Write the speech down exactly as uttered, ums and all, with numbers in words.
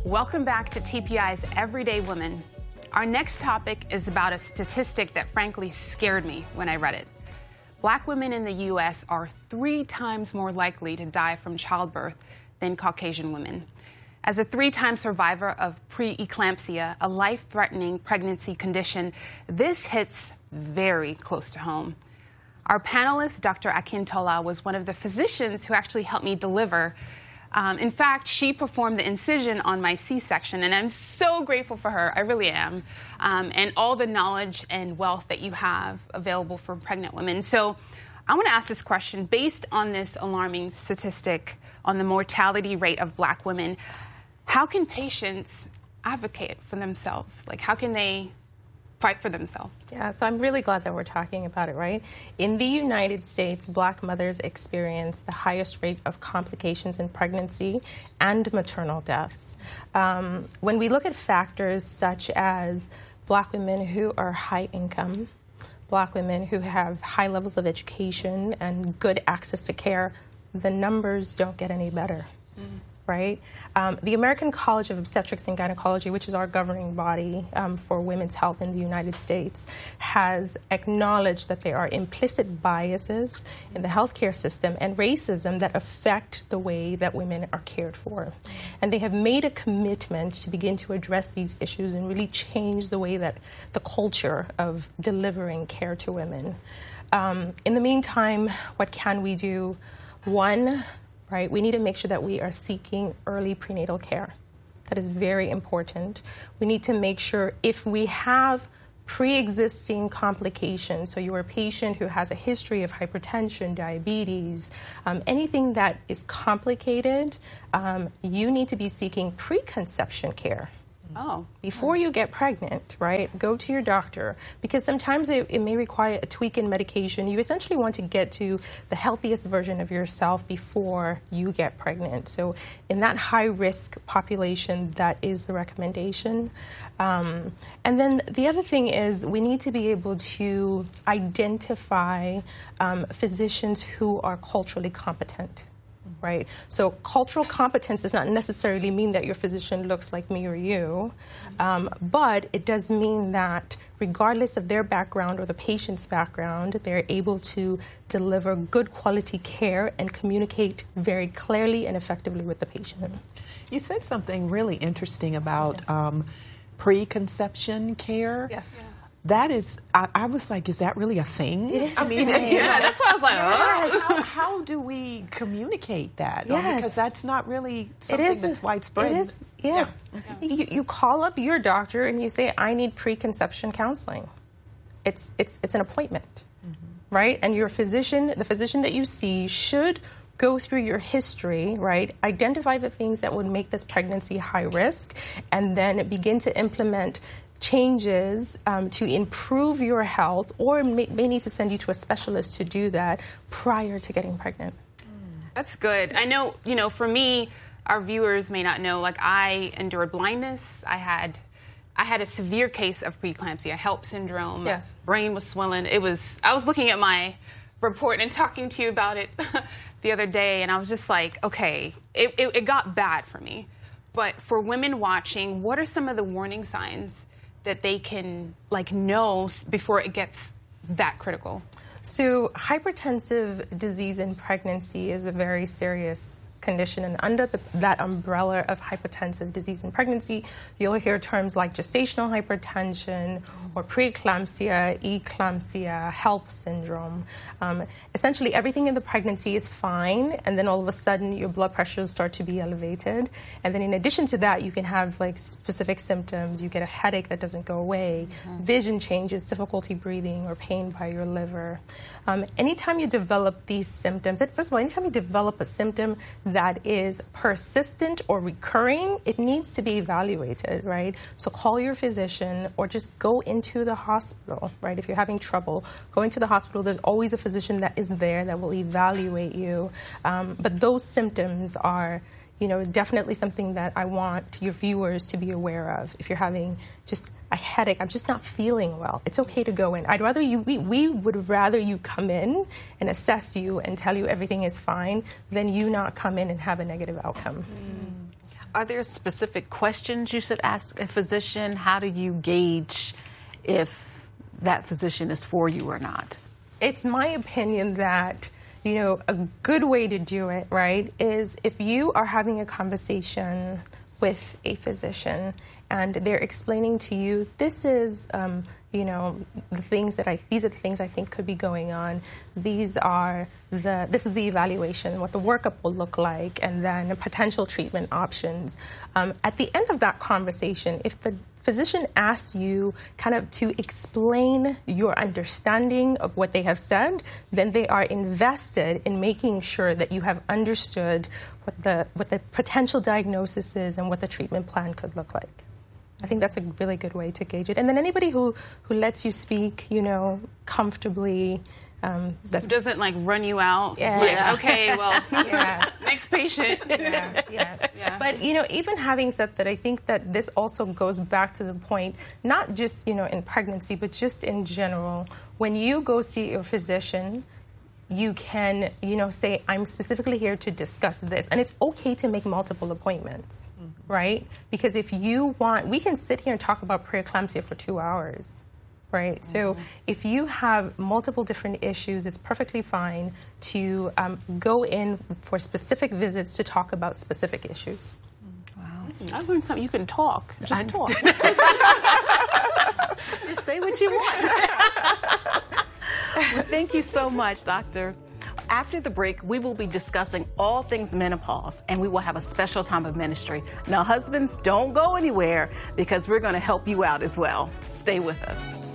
Welcome back to T P I's Everyday Woman. Our next topic is about a statistic that frankly scared me when I read it. Black women in the U S are three times more likely to die from childbirth than Caucasian women. As a three-time survivor of preeclampsia, a life-threatening pregnancy condition, this hits very close to home. Our panelist, Doctor Akintola, was one of the physicians who actually helped me deliver. Um, in fact, she performed the incision on my C-section, and I'm so grateful for her. I really am. Um, and all the knowledge and wealth that you have available for pregnant women. So I want to ask this question. Based on this alarming statistic on the mortality rate of Black women, how can patients advocate for themselves? Like, how can they fight for themselves? Yeah, so I'm really glad that we're talking about it, right? In the United States, Black mothers experience the highest rate of complications in pregnancy and maternal deaths. Um, when we look at factors such as Black women who are high income, Black women who have high levels of education and good access to care, the numbers don't get any better. Mm. Right? Um, the American College of Obstetrics and Gynecology, which is our governing body um, for women's health in the United States, has acknowledged that there are implicit biases in the healthcare system and racism that affect the way that women are cared for. And they have made a commitment to begin to address these issues and really change the way that the culture of delivering care to women. Um, in the meantime, what can we do? One, right? We need to make sure that we are seeking early prenatal care. That is very important. We need to make sure if we have pre-existing complications, so you're a patient who has a history of hypertension, diabetes, um, anything that is complicated, um, you need to be seeking preconception care. Oh. Before you get pregnant, right, go to your doctor, because sometimes it, it may require a tweak in medication. You essentially want to get to the healthiest version of yourself before you get pregnant. So in that high-risk population, that is the recommendation. Um, and then the other thing is we need to be able to identify um, physicians who are culturally competent. Right? So cultural competence does not necessarily mean that your physician looks like me or you, um, but it does mean that regardless of their background or the patient's background, they're able to deliver good quality care and communicate very clearly and effectively with the patient. You said something really interesting about um, preconception care. Yes. Yeah. That is, I, I was like, is that really a thing? It is I mean, a thing. you know, Yeah, that's why I was like, oh. how, how do we communicate that? Yes. Because that's not really something it is, that's widespread. It is, yeah. yeah. You, you call up your doctor and you say, I need preconception counseling. It's, it's, it's an appointment, mm-hmm. right? And your physician, the physician that you see should go through your history, right? Identify the things that would make this pregnancy high risk, and then begin to implement changes um, to improve your health, or may, may need to send you to a specialist to do that prior to getting pregnant. That's good. I know, you know, for me, our viewers may not know, like I endured blindness. I had I had a severe case of preeclampsia, HELLP syndrome. Yes. My brain was swelling. It was, I was looking at my report and talking to you about it the other day, and I was just like, okay, it, it, it got bad for me. But for women watching, what are some of the warning signs that they can like know before it gets that critical? So hypertensive disease in pregnancy is a very serious condition, and under the, that umbrella of hypertensive disease in pregnancy, you'll hear terms like gestational hypertension or preeclampsia, eclampsia, HELLP syndrome. Um, essentially, everything in the pregnancy is fine, and then all of a sudden your blood pressures start to be elevated. And then in addition to that, you can have like specific symptoms. You get a headache that doesn't go away, mm-hmm. vision changes, difficulty breathing, or pain by your liver. Um, anytime you develop these symptoms, first of all, anytime you develop a symptom that is persistent or recurring, it needs to be evaluated, right? So call your physician or just go into the hospital, right? If you're having trouble, go into the hospital. There's always a physician that is there that will evaluate you. Um, but those symptoms are, you know, definitely something that I want your viewers to be aware of. If you're having just a headache, I'm just not feeling well, it's okay to go in. I'd rather you, we, we would rather you come in and assess you and tell you everything is fine than you not come in and have a negative outcome. Mm. Are there specific questions you should ask a physician? How do you gauge if that physician is for you or not? It's my opinion that, you know, a good way to do it, right, is if you are having a conversation with a physician and they're explaining to you, this is, um, you know, the things that I, these are the things I think could be going on. These are the, this is the evaluation, what the workup will look like, and then potential treatment options. Um, at the end of that conversation, if the physician asks you kind of to explain your understanding of what they have said, then they are invested in making sure that you have understood what the, what the potential diagnosis is and what the treatment plan could look like. I think that's a really good way to gauge it. And then anybody who, who lets you speak, you know, comfortably. Um, that Who doesn't, like, run you out? Yeah. Like, Yeah. okay, well, Yes. next patient. Yes, yes. Yeah. But, you know, even having said that, I think that this also goes back to the point, not just, you know, in pregnancy, but just in general. When you go see your physician, you can, you know, say, I'm specifically here to discuss this. And it's okay to make multiple appointments, mm-hmm. right? Because if you want, we can sit here and talk about preeclampsia for two hours, right? Mm-hmm. So if you have multiple different issues, it's perfectly fine to um, go in for specific visits to talk about specific issues. Wow. I learned something. You can talk. Just I talk. Just say what you want. Well, thank you so much, Doctor. After the break, we will be discussing all things menopause, and we will have a special time of ministry. Now, husbands, don't go anywhere because we're going to help you out as well. Stay with us.